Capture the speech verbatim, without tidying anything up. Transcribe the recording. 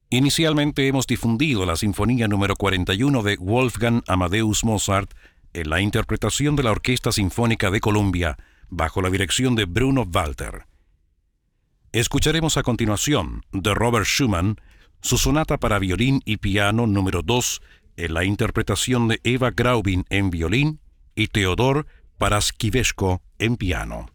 Inicialmente hemos difundido la Sinfonía número cuarenta y uno de Wolfgang Amadeus Mozart en la interpretación de la Orquesta Sinfónica de Colombia, bajo la dirección de Bruno Walter. Escucharemos a continuación de Robert Schumann su sonata para violín y piano número dos en la interpretación de Eva Graubin en violín y Theodor Paraskevechko en piano.